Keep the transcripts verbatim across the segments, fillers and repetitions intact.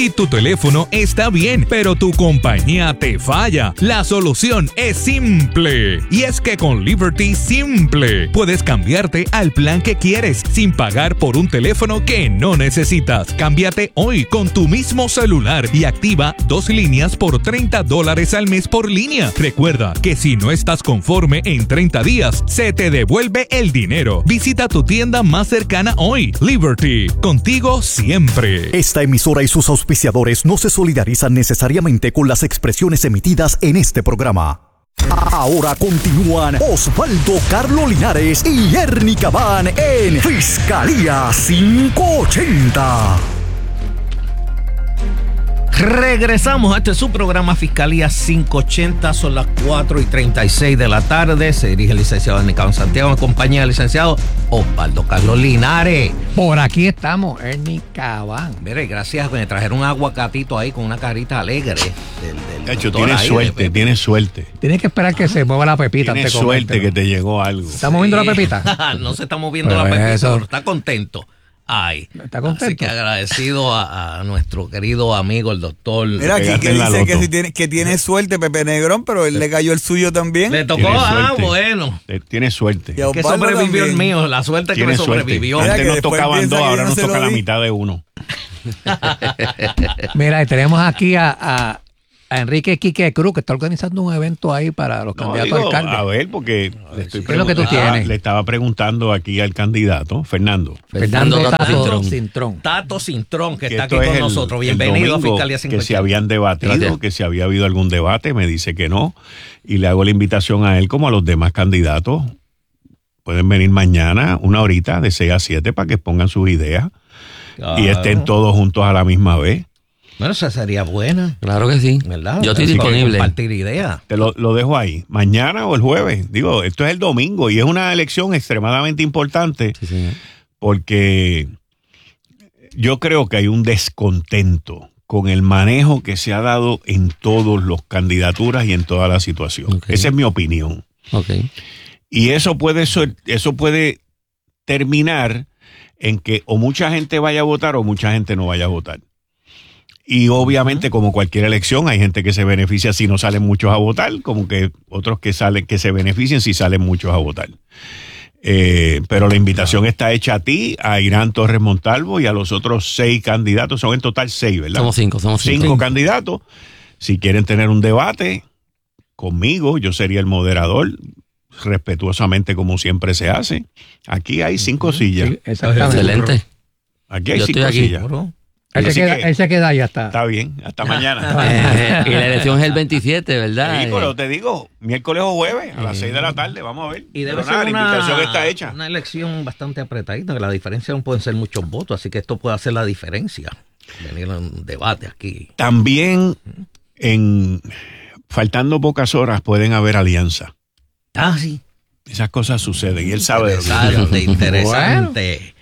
Si tu teléfono está bien, pero tu compañía te falla, la solución es simple. Y es que con Liberty Simple puedes cambiarte al plan que quieres sin pagar por un teléfono que no necesitas. Cámbiate hoy con tu mismo celular y activa dos líneas por treinta dólares al mes por línea. Recuerda que si no estás conforme en treinta días, se te devuelve el dinero. Visita tu tienda más cercana hoy. Liberty, contigo siempre. Esta emisora y sus auspiciadores no se solidarizan necesariamente con las expresiones emitidas en este programa. Ahora continúan Osvaldo Carlos Linares y Ernie Cabán en Fiscalía quinientos ochenta. Regresamos a este su programa Fiscalía quinientos ochenta, son las cuatro y treinta y seis de la tarde. Se dirige el licenciado Ernie Cabán Santiago en compañía del licenciado Osvaldo Carlos Linares. Por aquí estamos, Ernie Cabán. Mire, gracias, me trajeron un aguacatito ahí con una carita alegre. Del, del Cacho, tienes suerte, de, tienes suerte. Tienes que esperar que se mueva la pepita. Tienes suerte que te llegó algo. ¿Está moviendo sí. la pepita? No se está moviendo Pero la pepita, eso. pero está contento. Ay, ¿Está contento? Así que agradecido a, a nuestro querido amigo, el doctor. Mira, aquí que dice que, si tiene, que tiene suerte Pepe Negrón, pero él le cayó el suyo también. Le tocó, ah, bueno. Tienes suerte. Que sobrevivió el mío, la suerte que me sobrevivió. Antes nos tocaban dos, ahora nos toca la mitad de uno. Mira, tenemos aquí a, a, a Enrique Quique Cruz, que está organizando un evento ahí para los No, candidatos digo, a alcalde. A ver, porque le, estoy ¿Qué es lo que tú preguntando- tienes? le estaba preguntando aquí al candidato, Fernando. Fernando Tato Tato Cintrón. Cintrón. Tato Cintrón, que, que está aquí esto con es el- nosotros. el Bienvenido a domingo, Fiscalía que cincuenta. si habían debatido, Gracias. que si había habido algún debate, me dice que no. Y le hago la invitación a él como a los demás candidatos. Pueden venir mañana, una horita, de seis a siete, para que pongan sus ideas Claro. y estén todos juntos a la misma vez. Bueno, esa sería buena. Claro que sí. ¿Verdad? Yo estoy Así que disponible. compartir ideas. Te lo, lo dejo ahí. Mañana o el jueves. Digo, esto es el domingo y es una elección extremadamente importante Sí, señor. porque yo creo que hay un descontento con el manejo que se ha dado en todas las candidaturas y en toda la situación. Ok. Esa es mi opinión. Ok. Y eso puede, ser- eso puede terminar en que o mucha gente vaya a votar o mucha gente no vaya a votar. Y obviamente, como cualquier elección, hay gente que se beneficia si no salen muchos a votar, como que otros que salen que se benefician si salen muchos a votar. Eh, pero la invitación está hecha a ti, a Irán Torres Montalvo y a los otros seis candidatos. Son en total seis, ¿verdad? Somos cinco, somos cinco. Cinco candidatos. Si quieren tener un debate conmigo, yo sería el moderador, respetuosamente como siempre se hace. Aquí hay cinco sillas. Sí, exactamente. Excelente. Aquí hay Yo cinco estoy aquí. sillas. Él se, Así queda, que- él se queda y ya está. Está bien, hasta mañana. Eh, y la elección es el veintisiete, ¿verdad? Sí, Eh, pero te digo, miércoles o jueves a las seis de la tarde, vamos a ver. Y debe Pero ser nada, la una, invitación está hecha. una elección bastante apretadita, que la diferencia no pueden ser muchos votos, así que esto puede hacer la diferencia. Venir a un debate aquí. También, en faltando pocas horas, pueden haber alianzas. Ah, sí. Esas cosas suceden y él sabe de lo que estoy Interesante, hablando. interesante.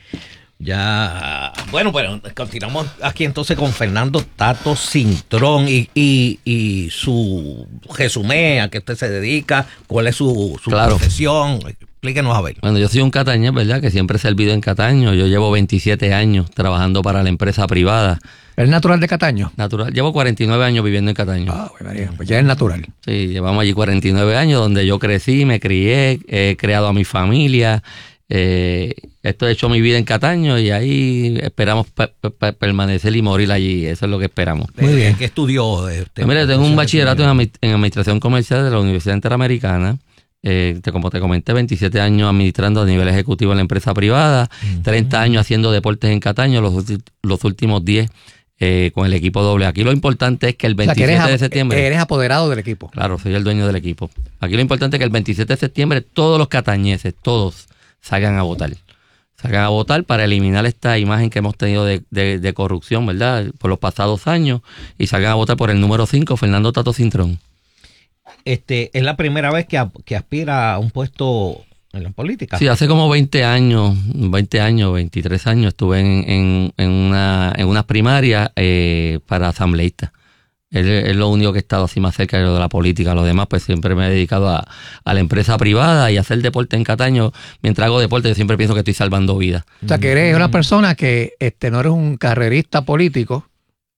Ya, bueno, bueno, continuamos aquí entonces con Fernando Tato Cintrón y, y, y su resumen, a qué usted se dedica, cuál es su, su Claro. profesión. Explíquenos a ver. Bueno, yo soy un catañés, ¿verdad? Que siempre he servido en Cataño. Yo llevo veintisiete años trabajando para la empresa privada. ¿Es natural de Cataño? Natural. Llevo cuarenta y nueve años viviendo en Cataño. Ah, pues, María, pues ya es natural. Sí, llevamos allí cuarenta y nueve años donde yo crecí, me crié, he creado a mi familia. Eh, esto he hecho mi vida en Cataño y ahí esperamos pe- pe- permanecer y morir allí. Eso es lo que esperamos. Muy bien. ¿Qué estudió? Este, Mira, tengo un bachillerato en, admi- en Administración Comercial de la Universidad Interamericana. Eh, te- como te comenté, veintisiete años administrando a nivel ejecutivo en la empresa privada, treinta años haciendo deportes en Cataño, los, ulti- los últimos diez eh, con el equipo doble. Aquí lo importante es que el O sea, que veintisiete eres, de ap- septiembre... eres apoderado del equipo. Claro, soy el dueño del equipo. Aquí lo importante es que el veintisiete de septiembre todos los catañeses, todos, salgan a votar. Salgan a votar para eliminar esta imagen que hemos tenido de, de, de corrupción, ¿verdad? Por los pasados años. Y salgan a votar por el número cinco, Fernando Tato Cintrón. Este, es la primera vez que, a- que aspira a un puesto en la política. Sí, hace como veinte años, veinte años, veintitrés años, estuve en, en, en, una, en unas primarias eh, para asambleísta. Es, es lo único que he estado así más cerca de lo de la política. Lo demás, pues siempre me he dedicado a, a la empresa privada y a hacer deporte en Cataño. Mientras hago deporte, yo siempre pienso que estoy salvando vidas. O sea, que eres una persona que este, no eres un carrerista político,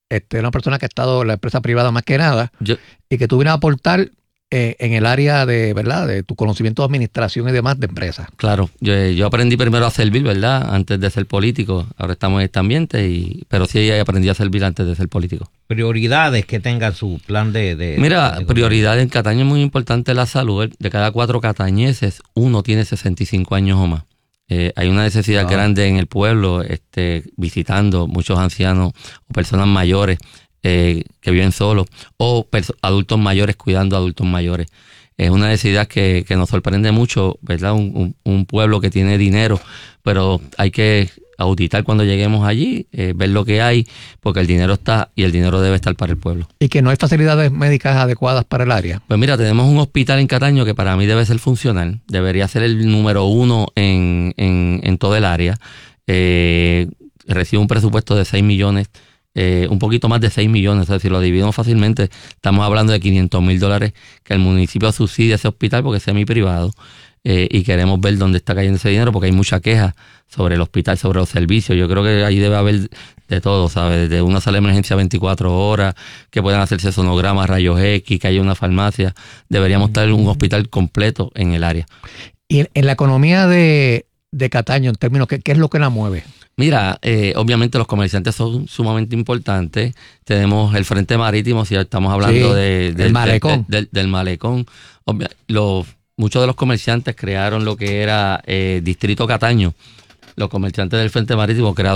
este, una persona que ha estado en la empresa privada más que nada, Yo, y que tú vienes a aportar eh, en el área de, ¿verdad?, de tu conocimiento de administración y demás de empresas. claro, yo, yo aprendí primero a servir, ¿verdad? Antes de ser político. Ahora estamos en este ambiente, y, pero sí aprendí a servir antes de ser político. Prioridades que tenga su plan de... de Mira, de prioridad en Cataño es muy importante la salud. De cada cuatro catañeses, uno tiene sesenta y cinco años o más. Eh, hay una necesidad Wow. grande en el pueblo, este, visitando muchos ancianos o personas mayores eh, que viven solos, o perso- adultos mayores cuidando a adultos mayores. Es una necesidad que, que nos sorprende mucho, ¿verdad? Un, un, un pueblo que tiene dinero, pero hay que auditar cuando lleguemos allí, eh, ver lo que hay, porque el dinero está y el dinero debe estar para el pueblo. Y que no hay facilidades médicas adecuadas para el área. Pues mira, tenemos un hospital en Cataño que para mí debe ser funcional, debería ser el número uno en, en, en todo el área. Eh, recibe un presupuesto de seis millones, eh, un poquito más de seis millones, o sea, si lo dividimos fácilmente, estamos hablando de quinientos mil dólares que el municipio subsidia ese hospital porque es semi-privado. Eh, y queremos ver dónde está cayendo ese dinero porque hay mucha queja sobre el hospital, sobre los servicios. Yo creo que ahí debe haber de todo, ¿sabes? Desde una sala de emergencia veinticuatro horas, que puedan hacerse sonogramas, rayos X, que haya una farmacia. Deberíamos tener un hospital completo en el área. Y en, en la economía de, de Cataño, en términos, ¿qué, qué es lo que la mueve? Mira, eh, obviamente los comerciantes son sumamente importantes. Tenemos el Frente Marítimo, si estamos hablando Sí, de, de- el malecón. de- de- del, del malecón. Obvia- los, muchos de los comerciantes crearon lo que era eh, Distrito Cataño. Los comerciantes del Frente Marítimo crearon